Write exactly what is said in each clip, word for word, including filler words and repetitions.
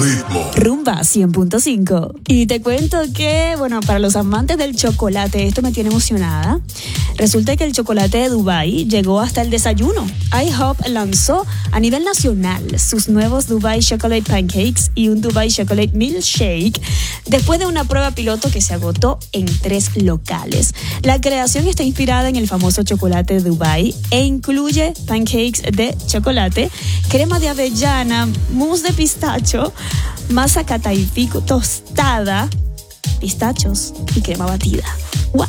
ritmo. Rumba cien punto cinco. Y te cuento que, bueno, para los amantes del chocolate, esto me tiene emocionada. Resulta que el chocolate de Dubái llegó hasta el desayuno. IHOP lanzó a nivel nacional sus nuevos Dubai Chocolate Pancakes y un Dubai Chocolate Milkshake después de una prueba piloto que se agotó en tres locales. La creación está inspirada en el famoso chocolate de Dubái e incluye pancakes de chocolate, crema de avellana, mousse de pistacho, masa cataipico tostada, pistachos y crema batida. What?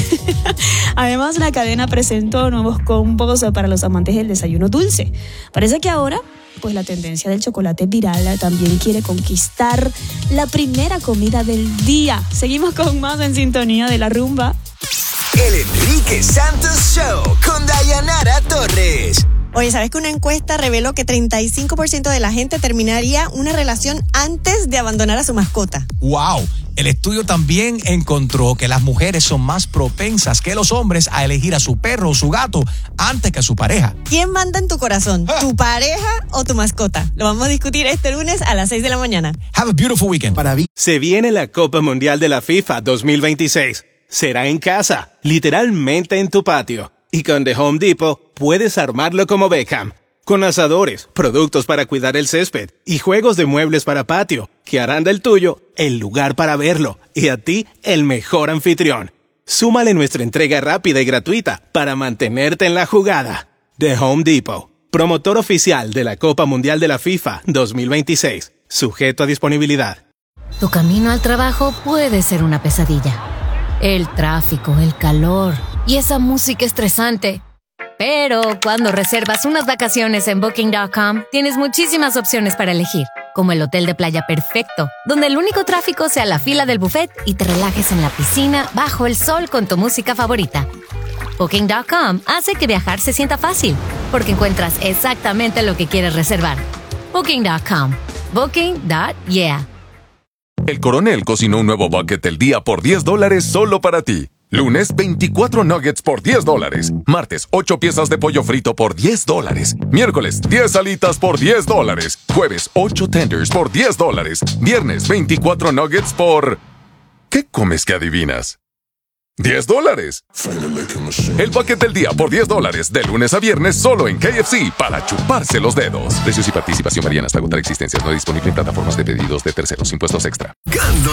Además, la cadena presentó nuevos combos para los amantes del desayuno dulce. Parece que ahora, pues la tendencia del chocolate viral también quiere conquistar la primera comida del día. Seguimos con más en sintonía de la rumba. El Enrique Santos Show con Dayanara Torres. Oye, ¿sabes que una encuesta reveló que treinta y cinco por ciento de la gente terminaría una relación antes de abandonar a su mascota? ¡Wow! El estudio también encontró que las mujeres son más propensas que los hombres a elegir a su perro o su gato antes que a su pareja. ¿Quién manda en tu corazón? Ah. ¿Tu pareja o tu mascota? Lo vamos a discutir este lunes a las seis de la mañana. Have a beautiful weekend. Para vi- Se viene la Copa Mundial de la FIFA dos mil veintiséis. Será en casa, literalmente en tu patio. Y con The Home Depot puedes armarlo como Beckham. Con asadores, productos para cuidar el césped y juegos de muebles para patio que harán del tuyo el lugar para verlo y a ti el mejor anfitrión. Súmale nuestra entrega rápida y gratuita para mantenerte en la jugada. The Home Depot, promotor oficial de la Copa Mundial de la FIFA dos mil veintiséis. Sujeto a disponibilidad. Tu camino al trabajo puede ser una pesadilla. El tráfico, el calor y esa música estresante. Pero cuando reservas unas vacaciones en Booking punto com, tienes muchísimas opciones para elegir, como el hotel de playa perfecto, donde el único tráfico sea la fila del buffet y te relajes en la piscina bajo el sol con tu música favorita. Booking punto com hace que viajar se sienta fácil, porque encuentras exactamente lo que quieres reservar. Booking punto com. Booking. Yeah. El Coronel cocinó un nuevo bucket del día por diez dólares solo para ti. Lunes, veinticuatro nuggets por diez dólares. Martes, ocho piezas de pollo frito por diez dólares. Miércoles, diez alitas por diez dólares. Jueves, ocho tenders por diez dólares. Viernes, veinticuatro nuggets por... ¿Qué comes que adivinas? diez dólares. El bucket del día por diez dólares. De lunes a viernes solo en K F C para chuparse los dedos. Precios y participación varían hasta agotar existencias. No disponible en plataformas de pedidos de terceros. Impuestos extra. Gando